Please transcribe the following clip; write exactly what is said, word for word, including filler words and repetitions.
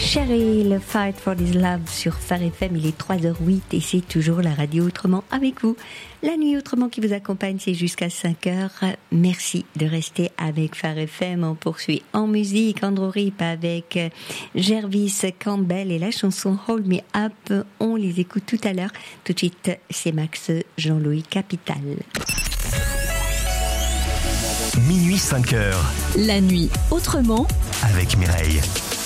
Cheryl, Fight for This Love sur Phare F M, il est trois heures huit et c'est toujours la radio Autrement avec vous. La nuit Autrement qui vous accompagne, c'est jusqu'à cinq heures. Merci de rester avec Phare F M. On poursuit en musique, Andrew Rip avec Jervis Campbell et la chanson Hold Me Up. On les écoute tout à l'heure. Tout de suite, c'est Max Jean-Louis Capital. Minuit cinq heures. La nuit Autrement avec Mireille.